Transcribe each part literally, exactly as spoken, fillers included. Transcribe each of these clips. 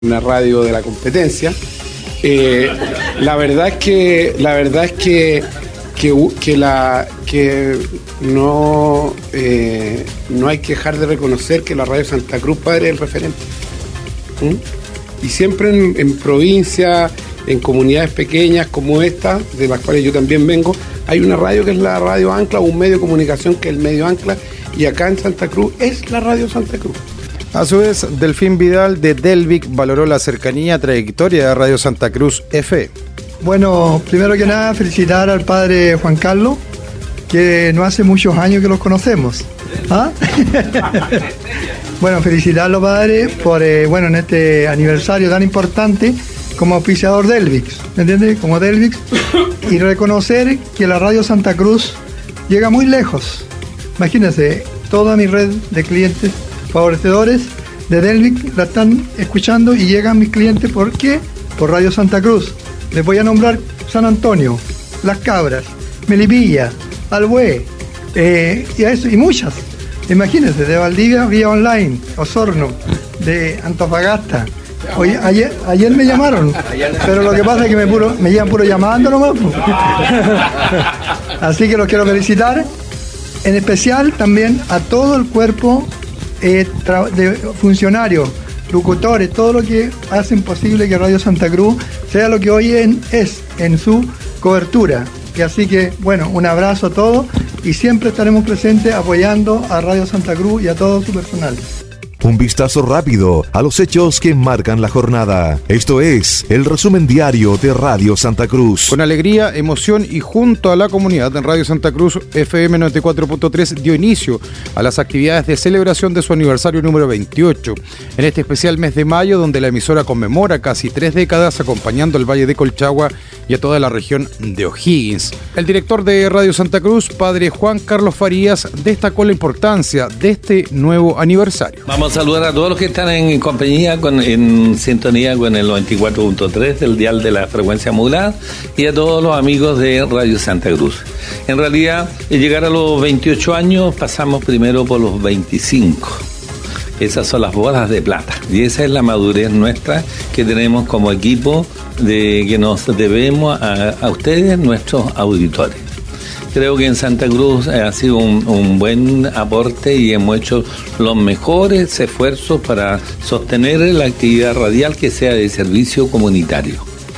una radio de la competencia. Eh, la verdad es que la verdad es que que, que la que no eh, no hay que dejar de reconocer que la radio Santa Cruz, padre, es el referente. ¿Mm? Y siempre en, en provincias, en comunidades pequeñas como esta, de las cuales yo también vengo, hay una radio que es la Radio Ancla, un medio de comunicación que es el medio Ancla, y acá en Santa Cruz es la Radio Santa Cruz. A su vez, Delfín Vidal de Delvic valoró la cercanía y trayectoria de Radio Santa Cruz F E. Bueno, primero que nada, felicitar al padre Juan Carlos, que no hace muchos años que los conocemos. ¿Ah? Bueno, felicitarlo, padre, por eh, bueno, en este aniversario tan importante como auspiciador Delvic, ¿me entiendes? Como Delvic, y reconocer que la Radio Santa Cruz llega muy lejos. Imagínense, toda mi red de clientes favorecedores de Delvic la están escuchando y llegan mis clientes. ¿Por qué? Por Radio Santa Cruz. Les voy a nombrar San Antonio, Las Cabras, Melipilla, Albué, eh, y, a eso, y muchas. Imagínense, de Valdivia vía online, Osorno, de Antofagasta. Hoy, ayer, ayer me llamaron, pero lo que pasa es que me, puro, me llevan puro llamando nomás. Así que los quiero felicitar, en especial también a todo el cuerpo eh, de funcionarios, locutores, todo lo que hacen posible que Radio Santa Cruz sea lo que hoy en, es en su cobertura. Y así que, bueno, un abrazo a todos y siempre estaremos presentes apoyando a Radio Santa Cruz y a todo su personal. Un vistazo rápido a los hechos que marcan la jornada. Esto es el resumen diario de Radio Santa Cruz. Con alegría, emoción y junto a la comunidad, en Radio Santa Cruz F M noventa y cuatro punto tres dio inicio a las actividades de celebración de su aniversario número veintiocho. En este especial mes de mayo, donde la emisora conmemora casi tres décadas acompañando al Valle de Colchagua y a toda la región de O'Higgins. El director de Radio Santa Cruz, padre Juan Carlos Farías, destacó la importancia de este nuevo aniversario. Vamos a saludar a todos los que están en compañía, con, en sintonía con el noventa y cuatro punto tres del dial de la frecuencia modulada, y a todos los amigos de Radio Santa Cruz. En realidad, al llegar a los veintiocho años, pasamos primero por los veinticinco. Esas son las bodas de plata, y esa es la madurez nuestra que tenemos como equipo, de que nos debemos a, a ustedes, nuestros auditores. Creo que en Santa Cruz ha sido un, un buen aporte y hemos hecho los mejores esfuerzos para sostener la actividad radial que sea de servicio comunitario.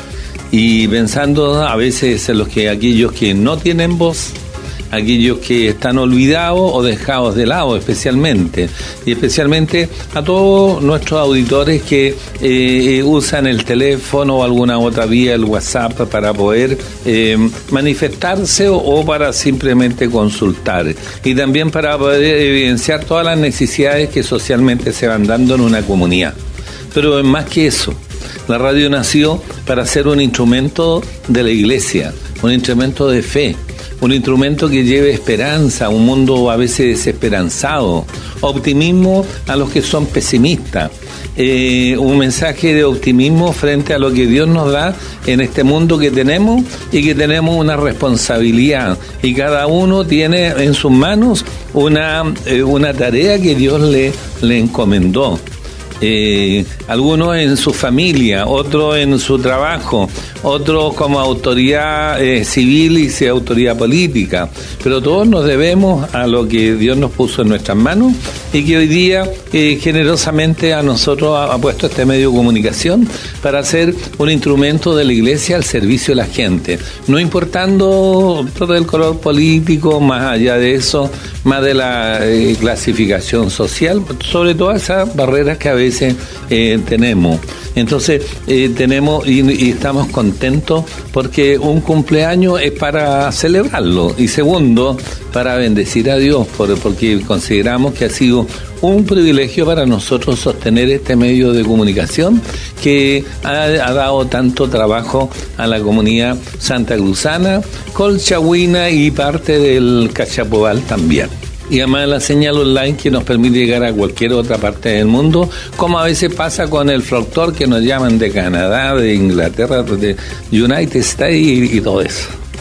Y pensando a veces en los que aquellos que no tienen voz, aquellos que están olvidados o dejados de lado especialmente, y especialmente a todos nuestros auditores que eh, usan el teléfono o alguna otra vía, el WhatsApp, para poder eh, manifestarse o, o para simplemente consultar, y también para poder evidenciar todas las necesidades que socialmente se van dando en una comunidad. Pero es más que eso. La radio nació para ser un instrumento de la iglesia, un instrumento de fe, un instrumento que lleve esperanza a un mundo a veces desesperanzado, optimismo a los que son pesimistas, eh, un mensaje de optimismo frente a lo que Dios nos da en este mundo que tenemos, y que tenemos una responsabilidad, y cada uno tiene en sus manos una, eh, una tarea que Dios le, le encomendó. Eh, algunos en su familia, otros en su trabajo, otros como autoridad eh, civil y sea autoridad política, pero todos nos debemos a lo que Dios nos puso en nuestras manos, y que hoy día eh, generosamente a nosotros ha, ha puesto este medio de comunicación para ser un instrumento de la iglesia al servicio de la gente, no importando todo el color político, más allá de eso, más de la eh, clasificación social, sobre todas esas barreras que a veces eh, tenemos. Entonces eh, tenemos y, y estamos contentos porque un cumpleaños es para celebrarlo, y segundo, para bendecir a Dios, por, porque consideramos que ha sido un privilegio para nosotros sostener este medio de comunicación que ha, ha dado tanto trabajo a la comunidad santacruzana, colchagüina y parte del Cachapobal también. Y además la señal online que nos permite llegar a cualquier otra parte del mundo, como a veces pasa con el folclore, que nos llaman de Canadá, de Inglaterra, de United States y, y todo eso.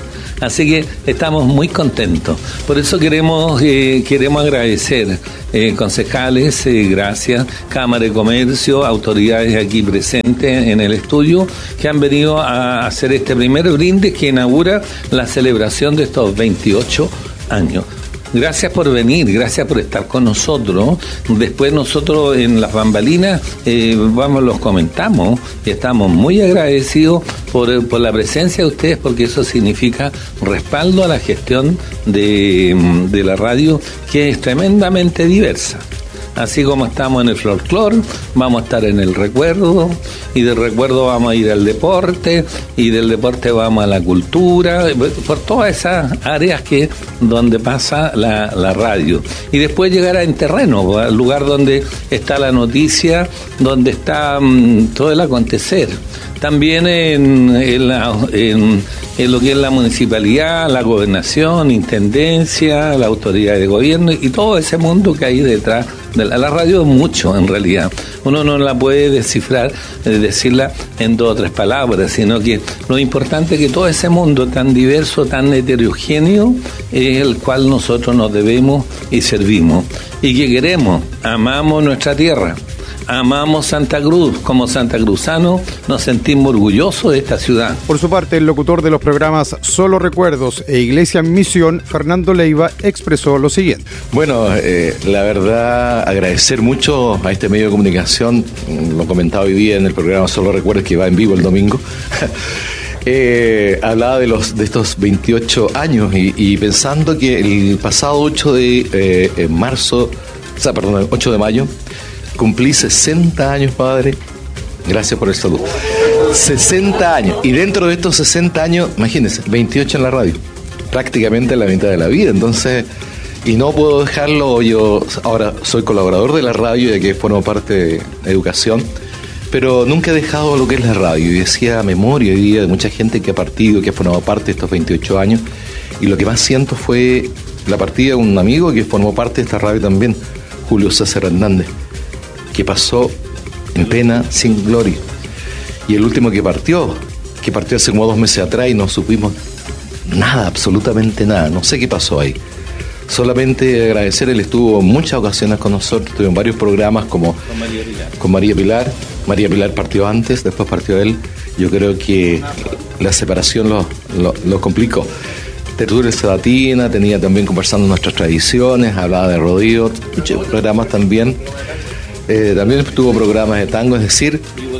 Así que estamos muy contentos. Por eso queremos, eh, queremos agradecer eh, concejales, eh, gracias, Cámara de Comercio, autoridades aquí presentes en el estudio, que han venido a hacer este primer brindis que inaugura la celebración de estos veintiocho años. Gracias por venir, gracias por estar con nosotros. Después nosotros en las bambalinas eh, vamos, los comentamos y estamos muy agradecidos por, por la presencia de ustedes, porque eso significa respaldo a la gestión de, de la radio, que es tremendamente diversa. Así como estamos en el folclore, vamos a estar en el recuerdo, y del recuerdo vamos a ir al deporte, y del deporte vamos a la cultura, por todas esas áreas que donde pasa la, la radio. Y después llegar en terreno, al lugar donde está la noticia, donde está um, todo el acontecer. También en, en, la, en, en lo que es la municipalidad, la gobernación, intendencia, la autoridad de gobierno y todo ese mundo que hay detrás de la, la radio. Es mucho en realidad. Uno no la puede descifrar, eh, decirla en dos o tres palabras, sino que lo importante es que todo ese mundo tan diverso, tan heterogéneo, es el cual nosotros nos debemos y servimos. Y que queremos, amamos nuestra tierra. Amamos Santa Cruz. Como santacruzanos nos sentimos orgullosos de esta ciudad. Por su parte, el locutor de los programas Solo Recuerdos e Iglesia en Misión, Fernando Leiva, expresó lo siguiente. Bueno, eh, la verdad, agradecer mucho a este medio de comunicación. Lo comentaba hoy día en el programa Solo Recuerdos, que va en vivo el domingo. Eh, hablaba de los de estos veintiocho años y, y pensando que el pasado ocho de eh, marzo, o sea, perdón, el ocho de mayo, cumplí sesenta años, padre. Gracias por el saludo. sesenta años. Y dentro de estos sesenta años, imagínense, veintiocho en la radio. Prácticamente la mitad de la vida. Entonces, y no puedo dejarlo. Yo ahora soy colaborador de la radio, ya que formo parte de educación. Pero nunca he dejado lo que es la radio. Y decía memoria hoy día de mucha gente que ha partido, que ha formado parte de estos veintiocho años. Y lo que más siento fue la partida de un amigo que formó parte de esta radio también, Julio César Hernández, que pasó en pena sin gloria. Y el último que partió, que partió hace como dos meses atrás y no supimos nada, absolutamente nada. No sé qué pasó ahí. Solamente agradecer, él estuvo en muchas ocasiones con nosotros, estuvo en varios programas como con María Pilar. Con María Pilar. María Pilar partió antes, después partió él. Yo creo que la separación lo, lo, lo complicó. Tertulia Sedatina, tenía también conversando nuestras tradiciones, hablaba de rodeo, muchos programas también. Eh, también tuvo programas de tango, es decir,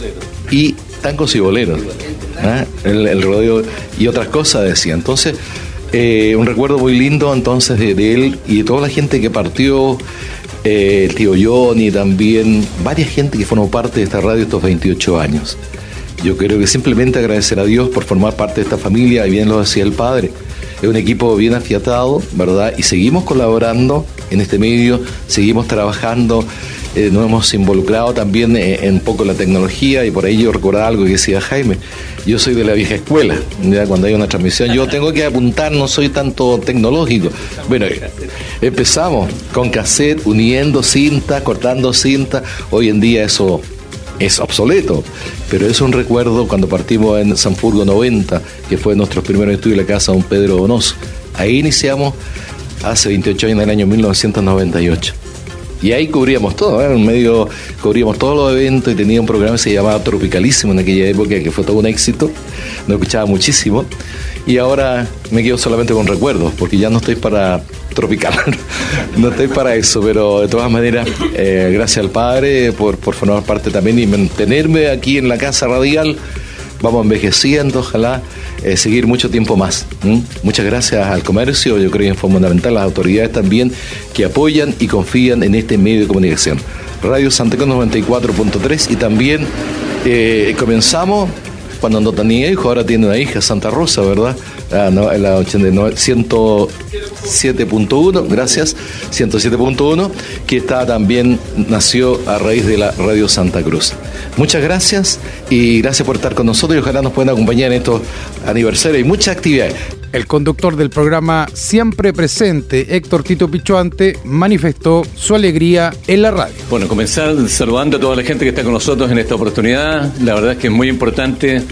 y tangos y boleros, ¿eh? el, el rodeo y otras cosas decía. Entonces, eh, un recuerdo muy lindo entonces de, de él y de toda la gente que partió, eh, el tío Johnny también, varias gente que formó parte de esta radio estos veintiocho años. Yo creo que simplemente agradecer a Dios por formar parte de esta familia, y bien lo decía el padre. Es un equipo bien afiatado, ¿verdad? Y seguimos colaborando en este medio, seguimos trabajando, eh, nos hemos involucrado también en, en poco la tecnología, y por ahí yo recordaba algo que decía Jaime. Yo soy de la vieja escuela, ¿ya? Cuando hay una transmisión yo tengo que apuntar, no soy tanto tecnológico. Bueno, empezamos con cassette, uniendo cinta, cortando cinta. Hoy en día eso es obsoleto, pero es un recuerdo cuando partimos en Sanfurgo noventa, que fue nuestro primer estudio en la casa de don Pedro Donoso. Ahí iniciamos hace veintiocho años, en el año mil novecientos noventa y ocho. Y ahí cubríamos todo, ¿eh? En un medio cubríamos todos los eventos, y tenía un programa que se llamaba Tropicalísimo en aquella época, que fue todo un éxito, nos escuchaba muchísimo. Y ahora me quedo solamente con recuerdos, porque ya no estoy para tropical, no estoy para eso, pero de todas maneras, eh, gracias al padre por, por formar parte también y mantenerme aquí en la casa radial. Vamos envejeciendo, ojalá eh, seguir mucho tiempo más. ¿Mm? Muchas gracias al comercio, yo creo que es fundamental, las autoridades también que apoyan y confían en este medio de comunicación. Radio Santa Cruz noventa y cuatro punto tres, y también eh, comenzamos cuando no tenía hijo, ahora tiene una hija, Santa Rosa, ¿verdad? Ah, no, la ochenta y nueve, ciento siete punto uno, gracias, ciento siete punto uno, que está también, nació a raíz de la Radio Santa Cruz. Muchas gracias y gracias por estar con nosotros, y ojalá nos puedan acompañar en estos aniversarios y muchas actividades. El conductor del programa Siempre Presente, Héctor Tito Pichuante, manifestó su alegría en la radio. Bueno, comenzar saludando a toda la gente que está con nosotros en esta oportunidad. La verdad es que es muy importante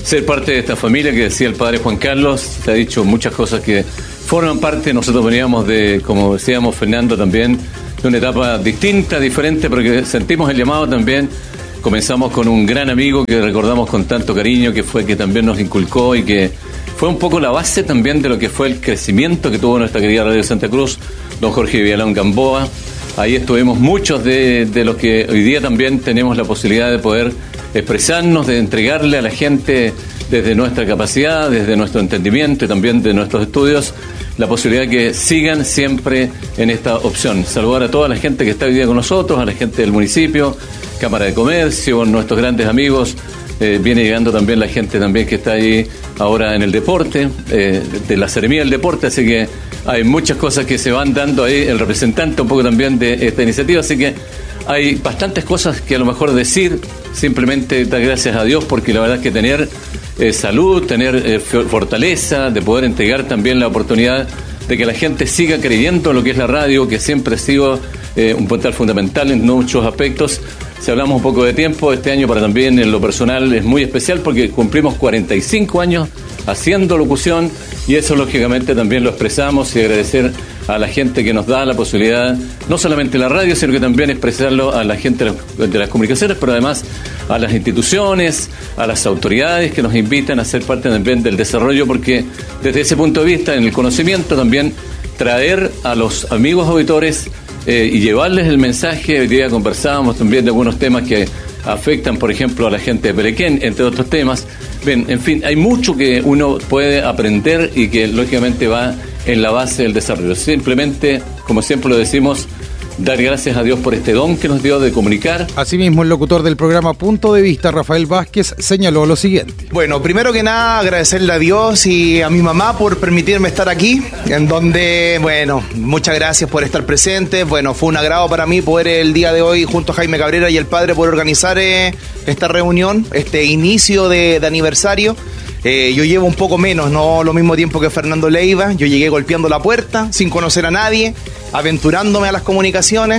ser parte de esta familia que decía el padre Juan Carlos. Se ha dicho muchas cosas que forman parte. Nosotros veníamos de, como decíamos Fernando también, de una etapa distinta, diferente, porque sentimos el llamado también. Comenzamos con un gran amigo que recordamos con tanto cariño, que fue que también nos inculcó y que fue un poco la base también de lo que fue el crecimiento que tuvo nuestra querida Radio Santa Cruz, don Jorge Villalón Gamboa. Ahí estuvimos muchos de, de los que hoy día también tenemos la posibilidad de poder expresarnos, de entregarle a la gente desde nuestra capacidad, desde nuestro entendimiento y también de nuestros estudios, la posibilidad de que sigan siempre en esta opción. Saludar a toda la gente que está hoy día con nosotros, a la gente del municipio, Cámara de Comercio, nuestros grandes amigos. Eh, viene llegando también la gente también que está ahí ahora en el deporte, eh, de la Seremía del Deporte, así que hay muchas cosas que se van dando ahí, el representante un poco también de esta iniciativa, así que hay bastantes cosas que a lo mejor decir, simplemente dar gracias a Dios, porque la verdad es que tener eh, salud, tener eh, fortaleza, de poder entregar también la oportunidad de que la gente siga creyendo en lo que es la radio, que siempre ha sido eh, un puntal fundamental en muchos aspectos. Si hablamos un poco de tiempo, este año para también en lo personal es muy especial porque cumplimos cuarenta y cinco años haciendo locución y eso lógicamente también lo expresamos y agradecer a la gente que nos da la posibilidad, no solamente la radio, sino que también expresarlo a la gente de las comunicaciones, pero además a las instituciones, a las autoridades que nos invitan a ser parte también del desarrollo, porque desde ese punto de vista, en el conocimiento también, traer a los amigos auditores eh, y llevarles el mensaje. Hoy día conversábamos también de algunos temas que afectan, por ejemplo, a la gente de Perequén, entre otros temas. Bien, en fin, hay mucho que uno puede aprender y que lógicamente va en la base del desarrollo. Simplemente, como siempre lo decimos, dar gracias a Dios por este don que nos dio de comunicar. Asimismo, el locutor del programa Punto de Vista, Rafael Vázquez, señaló lo siguiente. Bueno, primero que nada, agradecerle a Dios y a mi mamá por permitirme estar aquí, en donde, bueno, muchas gracias por estar presente. Bueno, fue un agrado para mí poder el día de hoy, junto a Jaime Cabrera y el padre, poder organizar eh, esta reunión, este inicio de, de aniversario. Eh, yo llevo un poco menos, no lo mismo tiempo que Fernando Leiva. Yo llegué golpeando la puerta, sin conocer a nadie, aventurándome a las comunicaciones.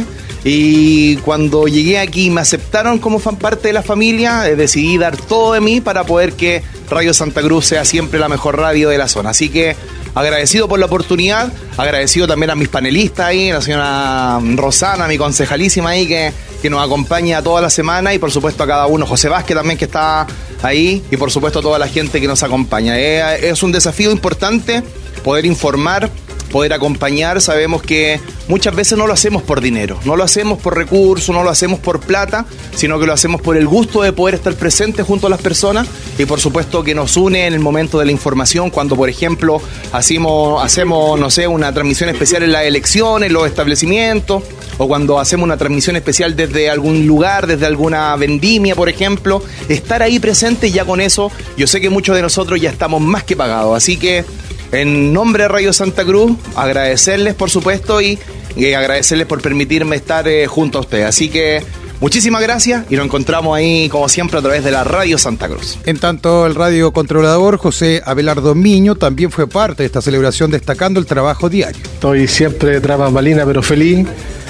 Y cuando llegué aquí me aceptaron como fan parte de la familia, eh, decidí dar todo de mí para poder que Radio Santa Cruz sea siempre la mejor radio de la zona. Así que agradecido por la oportunidad, agradecido también a mis panelistas ahí, la señora Rosana, mi concejalísima ahí, que, que nos acompaña toda la semana, y por supuesto a cada uno, José Vázquez también que está ahí, y por supuesto a toda la gente que nos acompaña. Es, es un desafío importante poder informar, poder acompañar. Sabemos que muchas veces no lo hacemos por dinero, no lo hacemos por recursos, no lo hacemos por plata, sino que lo hacemos por el gusto de poder estar presentes junto a las personas, y por supuesto que nos une en el momento de la información, cuando por ejemplo hacemos, hacemos no sé, una transmisión especial en las elecciones, los establecimientos, o cuando hacemos una transmisión especial desde algún lugar, desde alguna vendimia, por ejemplo. Estar ahí presente, ya con eso yo sé que muchos de nosotros ya estamos más que pagados. Así que en nombre de Radio Santa Cruz, agradecerles por supuesto y, y agradecerles por permitirme estar eh, junto a ustedes. Así que muchísimas gracias y nos encontramos ahí como siempre a través de la Radio Santa Cruz. En tanto, el radiocontrolador José Abelardo Miño también fue parte de esta celebración, destacando el trabajo diario. Estoy siempre tras bambalina, pero feliz.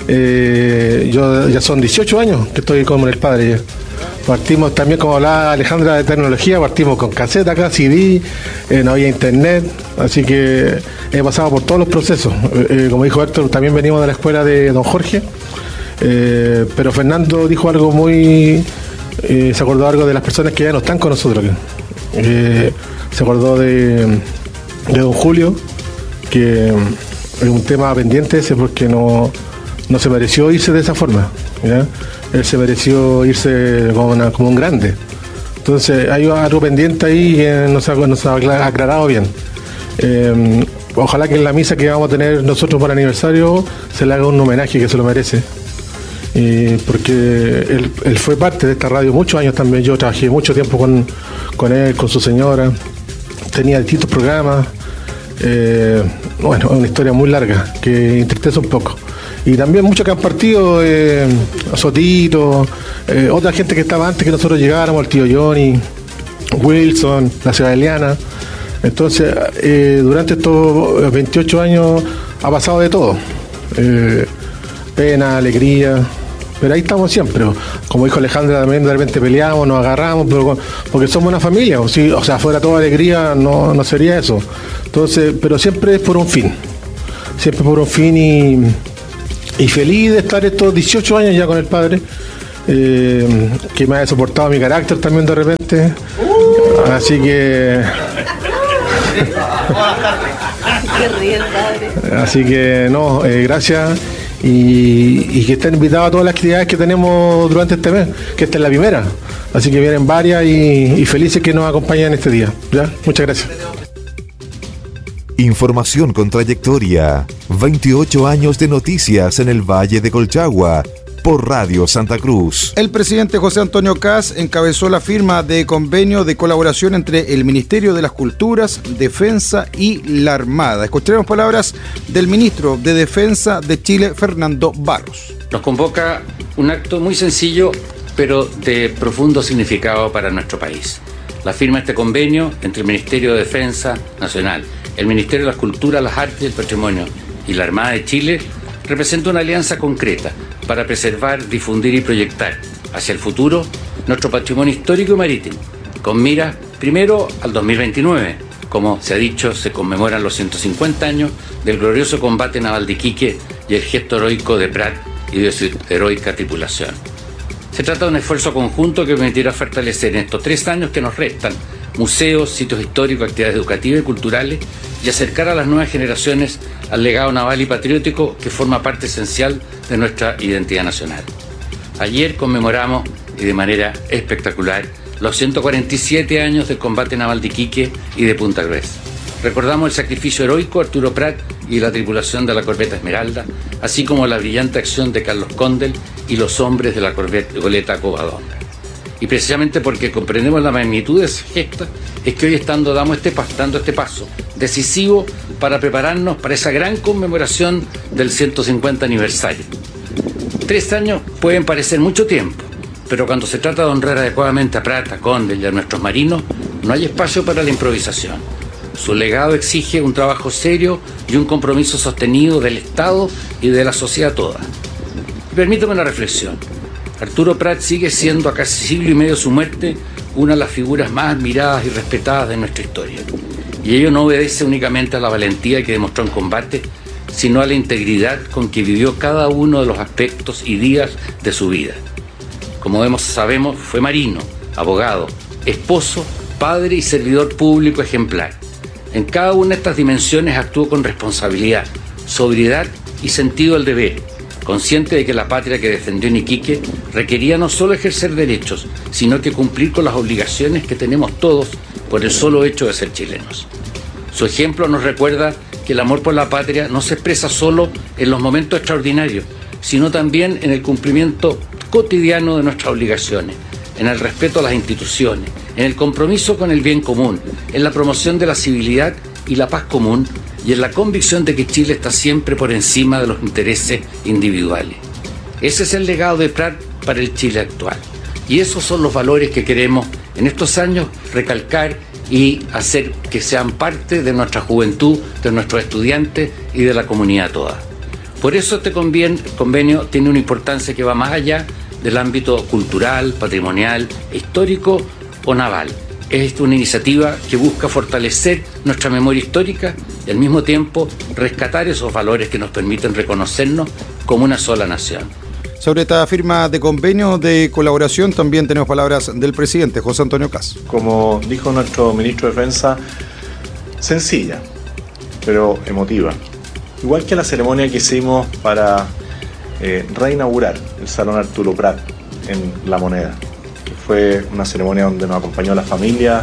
Eh, yo ya son dieciocho años que estoy como el padre ya. Partimos también, como hablaba Alejandra, de tecnología, partimos con caseta acá, C D, eh, no había internet, así que he pasado por todos los procesos. Eh, como dijo Héctor, también venimos de la escuela de don Jorge, eh, pero Fernando dijo algo muy... Eh, se acordó algo de las personas que ya no están con nosotros. Eh, se acordó de, de don Julio, que es un tema pendiente ese porque no, no se mereció irse de esa forma, ¿ya? Él se mereció irse como, una, como un grande. Entonces hay algo pendiente ahí que nos ha, nos ha aclarado bien. Eh, ojalá que en la misa que vamos a tener nosotros por aniversario se le haga un homenaje, que se lo merece. Eh, porque él, él fue parte de esta radio muchos años también. Yo trabajé mucho tiempo con, con él, con su señora. Tenía distintos programas. Eh, bueno, es una historia muy larga que entristece un poco. Y también muchos que han partido, eh, Sotito, eh, otra gente que estaba antes que nosotros llegáramos, el tío Johnny, Wilson, la ciudad de Eliana. Entonces, eh, durante estos veintiocho años ha pasado de todo. Eh, pena, alegría, pero ahí estamos siempre. Como dijo Alejandra, también de repente peleamos, nos agarramos, pero porque somos una familia. O, si, o sea, fuera toda alegría, no, no sería eso. Entonces, pero siempre es por un fin. Siempre por un fin y, y feliz de estar estos dieciocho años ya con el padre, eh, que me ha soportado mi carácter también de repente. Así que... Así que no, eh, gracias. Y, y que estén invitados a todas las actividades que tenemos durante este mes, que esta es la primera, así que vienen varias y, y felices que nos acompañen este día. ¿Ya? Muchas gracias. Información con trayectoria, veintiocho años de noticias en el Valle de Colchagua, por Radio Santa Cruz. El presidente José Antonio Kast encabezó la firma de convenio de colaboración entre el Ministerio de las Culturas, Defensa y la Armada. Escucharemos palabras del ministro de Defensa de Chile, Fernando Barros. Nos convoca un acto muy sencillo, pero de profundo significado para nuestro país. La firma de este convenio entre el Ministerio de Defensa Nacional, el Ministerio de las Culturas, las Artes y el Patrimonio y la Armada de Chile representa una alianza concreta para preservar, difundir y proyectar hacia el futuro nuestro patrimonio histórico y marítimo, con mira primero al dos mil veintinueve. Como se ha dicho, se conmemoran los ciento cincuenta años del glorioso combate naval de Iquique y el gesto heroico de Prat y de su heroica tripulación. Se trata de un esfuerzo conjunto que permitirá fortalecer en estos tres años que nos restan museos, sitios históricos, actividades educativas y culturales, y acercar a las nuevas generaciones al legado naval y patriótico que forma parte esencial de nuestra identidad nacional. Ayer conmemoramos, y de manera espectacular, los ciento cuarenta y siete años del combate naval de Iquique y de Punta Gruesa. Recordamos el sacrificio heroico de Arturo Prat y la tripulación de la corbeta Esmeralda, así como la brillante acción de Carlos Condel y los hombres de la corbeta goleta Covadonga. Y precisamente porque comprendemos la magnitud de esa gesta, es que hoy estando damos este, dando este paso decisivo para prepararnos para esa gran conmemoración del ciento cincuenta aniversario. Tres años pueden parecer mucho tiempo, pero cuando se trata de honrar adecuadamente a Prat, a Condel y a nuestros marinos, no hay espacio para la improvisación. Su legado exige un trabajo serio y un compromiso sostenido del Estado y de la sociedad toda. Permítame una reflexión. Arturo Prat sigue siendo, a casi siglo y medio de su muerte, una de las figuras más admiradas y respetadas de nuestra historia. Y ello no obedece únicamente a la valentía que demostró en combate, sino a la integridad con que vivió cada uno de los aspectos y días de su vida. Como vemos, sabemos, fue marino, abogado, esposo, padre y servidor público ejemplar. En cada una de estas dimensiones actuó con responsabilidad, sobriedad y sentido del deber, consciente de que la patria que defendió en Iquique requería no solo ejercer derechos, sino que cumplir con las obligaciones que tenemos todos por el solo hecho de ser chilenos. Su ejemplo nos recuerda que el amor por la patria no se expresa solo en los momentos extraordinarios, sino también en el cumplimiento cotidiano de nuestras obligaciones, en el respeto a las instituciones, en el compromiso con el bien común, en la promoción de la civilidad y la paz común, y en la convicción de que Chile está siempre por encima de los intereses individuales. Ese es el legado de Prat para el Chile actual. Y esos son los valores que queremos en estos años recalcar y hacer que sean parte de nuestra juventud, de nuestros estudiantes y de la comunidad toda. Por eso este convenio tiene una importancia que va más allá del ámbito cultural, patrimonial, histórico o naval. Es una iniciativa que busca fortalecer nuestra memoria histórica y al mismo tiempo rescatar esos valores que nos permiten reconocernos como una sola nación. Sobre esta firma de convenio de colaboración también tenemos palabras del presidente José Antonio Kast. Como dijo nuestro ministro de Defensa, sencilla, pero emotiva. Igual que la ceremonia que hicimos para eh, reinaugurar el Salón Arturo Prat en La Moneda. Fue una ceremonia donde nos acompañó la familia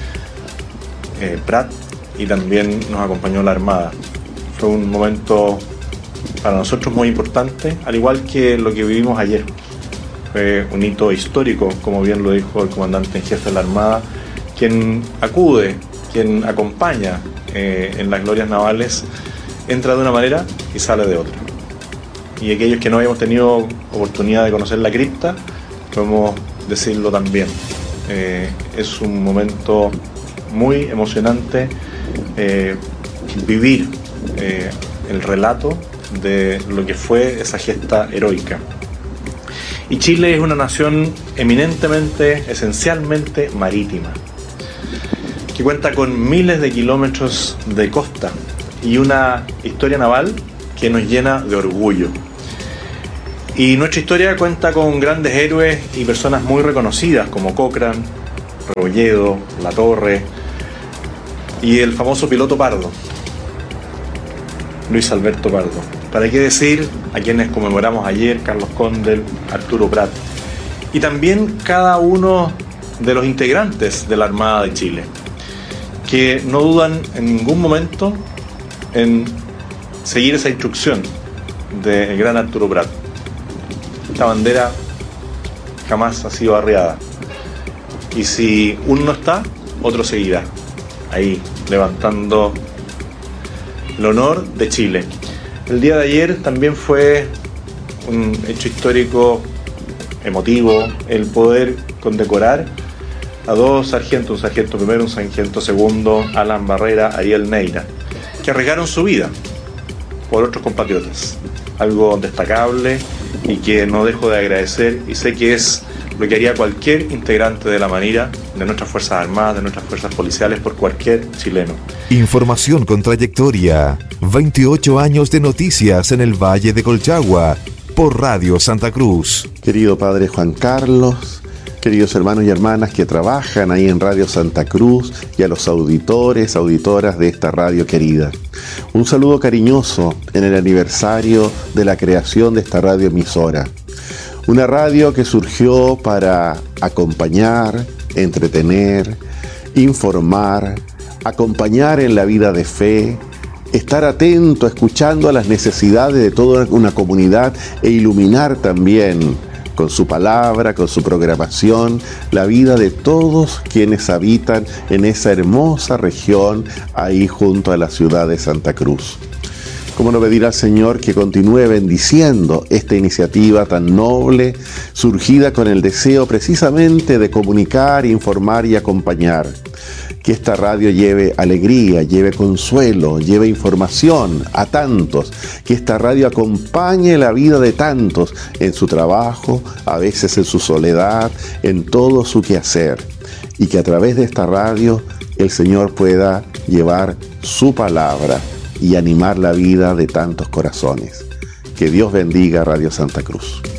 eh, Prat y también nos acompañó la Armada. Fue un momento para nosotros muy importante, al igual que lo que vivimos ayer. Fue un hito histórico, como bien lo dijo el comandante en jefe de la Armada, quien acude, quien acompaña eh, en las glorias navales, entra de una manera y sale de otra. Y aquellos que no habíamos tenido oportunidad de conocer la cripta, podemos decirlo también. Eh, es un momento muy emocionante eh, vivir eh, el relato de lo que fue esa gesta heroica. Y Chile es una nación eminentemente, esencialmente marítima, que cuenta con miles de kilómetros de costa y una historia naval que nos llena de orgullo. Y nuestra historia cuenta con grandes héroes y personas muy reconocidas como Cochrane, Rebolledo, Latorre y el famoso piloto Pardo, Luis Alberto Pardo. ¿Para qué decir a quienes conmemoramos ayer, Carlos Condel, Arturo Prat? Y también cada uno de los integrantes de la Armada de Chile, que no dudan en ningún momento en seguir esa instrucción del gran Arturo Prat. Esta bandera jamás ha sido arriada. Y si uno no está, otro seguirá, ahí, levantando el honor de Chile. El día de ayer también fue un hecho histórico emotivo el poder condecorar a dos sargentos, un sargento primero, un sargento segundo, Alan Barrera, Ariel Neira, que arriesgaron su vida por otros compatriotas. Algo destacable y que no dejo de agradecer, y sé que es lo que haría cualquier integrante de la Manira, de nuestras Fuerzas Armadas, de nuestras fuerzas policiales, por cualquier chileno. Información con trayectoria. veintiocho años de noticias en el Valle de Colchagua, por Radio Santa Cruz. Querido Padre Juan Carlos, queridos hermanos y hermanas que trabajan ahí en Radio Santa Cruz, y a los auditores, auditoras de esta radio querida. Un saludo cariñoso en el aniversario de la creación de esta radioemisora. Una radio que surgió para acompañar, entretener, informar, acompañar en la vida de fe, estar atento, escuchando a las necesidades de toda una comunidad e iluminar también con su palabra, con su programación, la vida de todos quienes habitan en esa hermosa región ahí junto a la ciudad de Santa Cruz. ¿Cómo no pedir al Señor que continúe bendiciendo esta iniciativa tan noble, surgida con el deseo precisamente de comunicar, informar y acompañar? Que esta radio lleve alegría, lleve consuelo, lleve información a tantos, que esta radio acompañe la vida de tantos en su trabajo, a veces en su soledad, en todo su quehacer, y que a través de esta radio el Señor pueda llevar su palabra y animar la vida de tantos corazones. Que Dios bendiga Radio Santa Cruz.